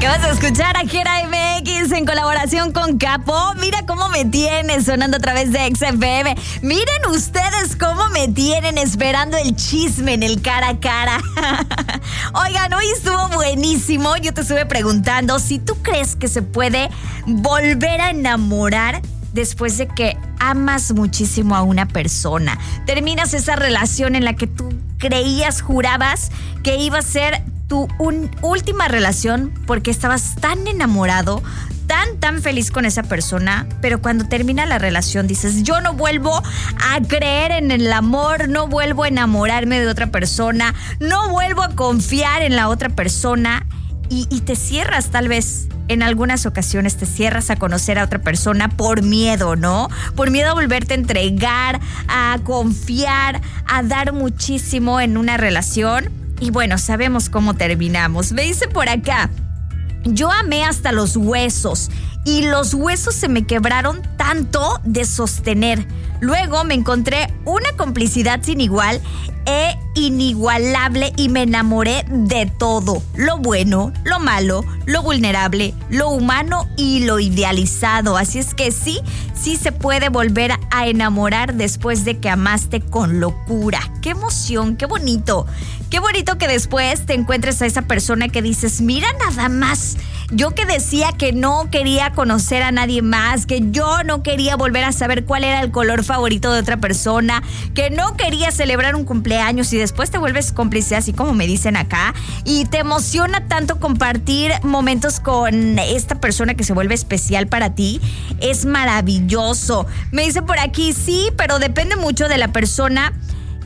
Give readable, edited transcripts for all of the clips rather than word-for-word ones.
Acabas de escuchar a Jera MX en colaboración con Capo. Mira cómo me tienes sonando a través de XFM. Miren ustedes cómo me tienen esperando el chisme en el cara a cara. Oigan, hoy estuvo buenísimo. Yo te estuve preguntando si tú crees que se puede volver a enamorar después de que amas muchísimo a una persona. Terminas esa relación en la que tú creías, jurabas que iba a ser tu última relación porque estabas tan enamorado, tan feliz con esa persona, pero cuando termina la relación dices, yo no vuelvo a creer en el amor, no vuelvo a enamorarme de otra persona, no vuelvo a confiar en la otra persona y te cierras tal vez. En algunas ocasiones te cierras a conocer a otra persona por miedo, ¿no? Por miedo a volverte a entregar, a confiar, a dar muchísimo en una relación. Y bueno, sabemos cómo terminamos. Me dice por acá, yo amé hasta los huesos y los huesos se me quebraron tanto de sostener. Luego me encontré una complicidad sin igual e inigualable y me enamoré de todo. Lo bueno, lo malo, lo vulnerable, lo humano y lo idealizado. Así es que sí se puede volver a enamorar después de que amaste con locura. ¡Qué emoción! ¡Qué bonito! Qué bonito que después te encuentres a esa persona que dices, mira nada más, yo que decía que no quería conocer a nadie más, que yo no quería volver a saber cuál era el color favorito de otra persona, que no quería celebrar un cumpleaños y después te vuelves cómplice, así como me dicen acá, y te emociona tanto compartir momentos con esta persona que se vuelve especial para ti. Es maravilloso. Me dice por aquí, sí, pero depende mucho de la persona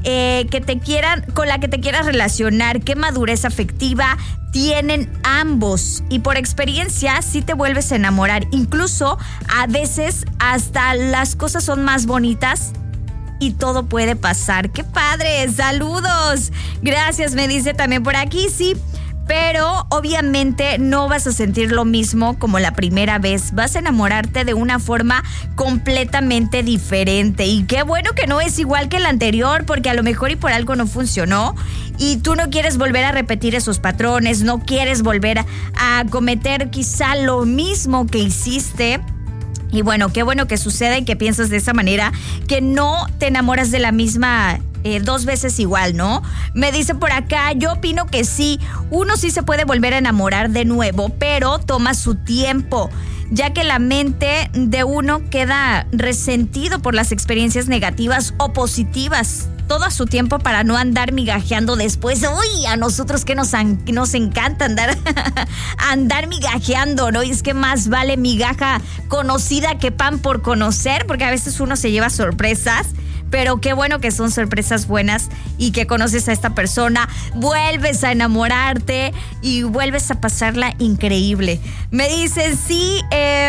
con la que te quieras relacionar, qué madurez afectiva tienen ambos y por experiencia sí te vuelves a enamorar, incluso a veces hasta las cosas son más bonitas y todo puede pasar. ¡Qué padre! ¡Saludos! Gracias, me dice también por aquí, sí. Pero obviamente no vas a sentir lo mismo como la primera vez. Vas a enamorarte de una forma completamente diferente. Y qué bueno que no es igual que la anterior, porque a lo mejor y por algo no funcionó. Y tú no quieres volver a repetir esos patrones, no quieres volver a cometer quizá lo mismo que hiciste. Y bueno, qué bueno que suceda y que piensas de esa manera, que no te enamoras de la misma dos veces igual, ¿no? Me dice por acá, yo opino que sí, uno sí se puede volver a enamorar de nuevo, pero toma su tiempo, ya que la mente de uno queda resentido por las experiencias negativas o positivas. Todo a su tiempo para no andar migajeando después. Uy, a nosotros que nos encanta andar migajeando, ¿no? Y es que más vale migaja conocida que pan por conocer, porque a veces uno se lleva sorpresas. Pero qué bueno que son sorpresas buenas y que conoces a esta persona, vuelves a enamorarte y vuelves a pasarla increíble. Me dice, sí.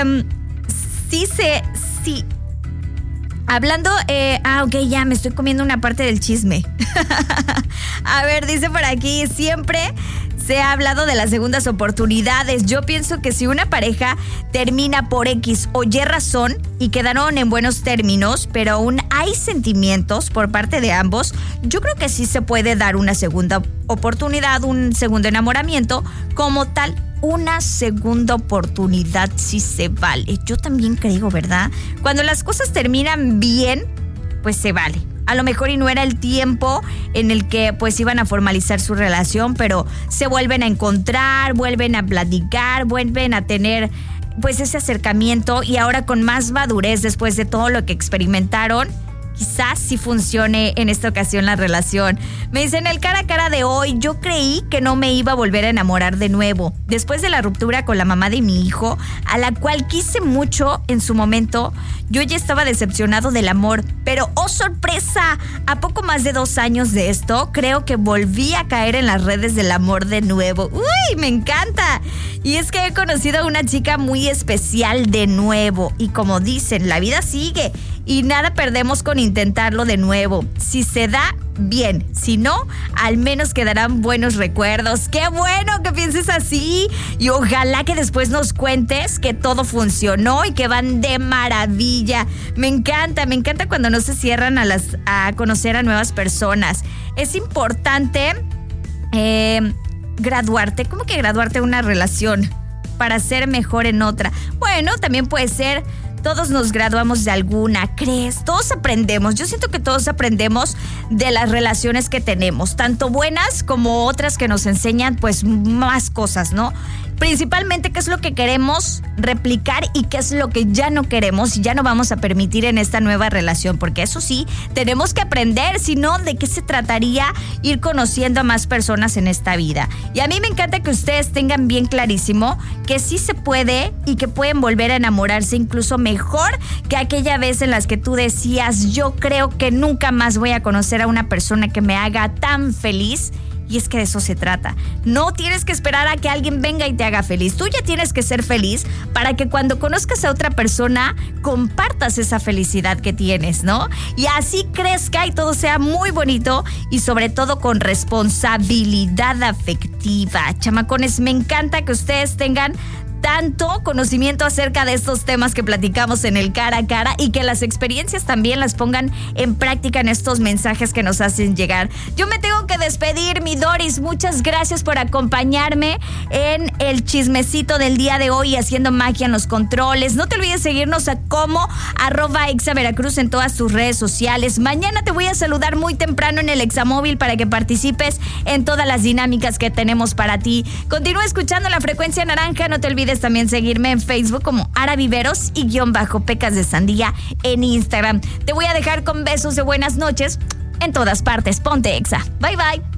Hablando, ok, ya me estoy comiendo una parte del chisme. A ver, dice por aquí, siempre se ha hablado de las segundas oportunidades. Yo pienso que si una pareja termina por X o Y razón y quedaron en buenos términos, pero aún hay sentimientos por parte de ambos, yo creo que sí se puede dar una segunda oportunidad, un segundo enamoramiento como tal. Una segunda oportunidad sí se vale. Yo también creo, ¿verdad? Cuando las cosas terminan bien, pues se vale. A lo mejor y no era el tiempo en el que pues iban a formalizar su relación, pero se vuelven a encontrar, vuelven a platicar, vuelven a tener pues ese acercamiento y ahora con más madurez después de todo lo que experimentaron, quizás sí funcione en esta ocasión la relación. Me dicen, el cara a cara de hoy, yo creí que no me iba a volver a enamorar de nuevo. Después de la ruptura con la mamá de mi hijo, a la cual quise mucho en su momento, yo ya estaba decepcionado del amor. Pero, ¡oh sorpresa! A poco más de 2 años de esto, creo que volví a caer en las redes del amor de nuevo. ¡Uy, me encanta! Y es que he conocido a una chica muy especial de nuevo. Y como dicen, la vida sigue. Y nada perdemos con intentarlo de nuevo. Si se da, bien. Si no, al menos quedarán buenos recuerdos. ¡Qué bueno que pienses así! Y ojalá que después nos cuentes que todo funcionó y que van de maravilla. Me encanta cuando no se cierran a conocer a nuevas personas. Es importante graduarte. ¿Cómo que graduarte de una relación? para ser mejor en otra. Bueno, también puede ser, todos nos graduamos de alguna, ¿crees? Todos aprendemos. Yo siento que todos aprendemos de las relaciones que tenemos, tanto buenas como otras que nos enseñan pues más cosas, ¿no? Principalmente qué es lo que queremos replicar y qué es lo que ya no queremos y ya no vamos a permitir en esta nueva relación, porque eso sí, tenemos que aprender, si no, ¿de qué se trataría ir conociendo a más personas en esta vida? Y a mí me encanta que ustedes tengan bien clarísimo que sí se puede y que pueden volver a enamorarse incluso mejor que aquella vez en las que tú decías, yo creo que nunca más voy a conocer a una persona que me haga tan feliz. Y es que de eso se trata. No tienes que esperar a que alguien venga y te haga feliz. Tú ya tienes que ser feliz para que cuando conozcas a otra persona compartas esa felicidad que tienes, ¿no? Y así crezca y todo sea muy bonito y sobre todo con responsabilidad afectiva. Chamacones, me encanta que ustedes tengan tanto conocimiento acerca de estos temas que platicamos en el cara a cara y que las experiencias también las pongan en práctica en estos mensajes que nos hacen llegar. Yo me tengo que despedir, mi Doris. Muchas gracias por acompañarme en el chismecito del día de hoy, haciendo magia en los controles. No te olvides seguirnos como @exaveracruz en todas tus redes sociales. Mañana te voy a saludar muy temprano en el Examóvil para que participes en todas las dinámicas que tenemos para ti. Continúa escuchando la frecuencia naranja. No te olvides también seguirme en Facebook como Ara Viveros y _Pecas de Sandía en Instagram. Te voy a dejar con besos de buenas noches en todas partes. Ponte Exa. Bye bye.